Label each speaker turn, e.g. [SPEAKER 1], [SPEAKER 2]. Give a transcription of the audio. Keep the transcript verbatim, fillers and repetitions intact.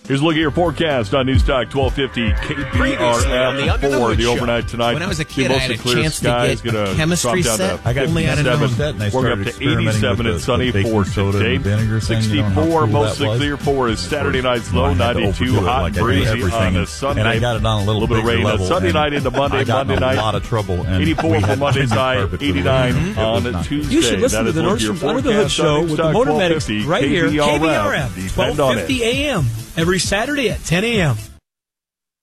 [SPEAKER 1] Here's a look at your forecast on Newstalk twelve fifty K B R F for the overnight tonight.
[SPEAKER 2] When I was a kid, I had a
[SPEAKER 1] clear
[SPEAKER 2] chance
[SPEAKER 1] skies,
[SPEAKER 2] to get a chemistry
[SPEAKER 1] down
[SPEAKER 2] set.
[SPEAKER 1] to
[SPEAKER 2] I got only had
[SPEAKER 1] fifty-seven,
[SPEAKER 2] that, and I
[SPEAKER 1] working up to eighty-seven and sunny for today. sixty-four, cool mostly clear for is Saturday night's low. ninety-two, hot and breezy on a Sunday.
[SPEAKER 3] And I got it on a little,
[SPEAKER 1] little bit of rain on Sunday night into Monday.
[SPEAKER 3] I got
[SPEAKER 1] Monday
[SPEAKER 3] in a
[SPEAKER 1] night,
[SPEAKER 3] lot of trouble. And
[SPEAKER 1] eighty-four for Monday's high, eighty-nine on Tuesday.
[SPEAKER 4] You should listen to the Nordstrom's Under the Hood show with the Motor Medics right here, K B R F, twelve fifty A M, every Saturday at ten A M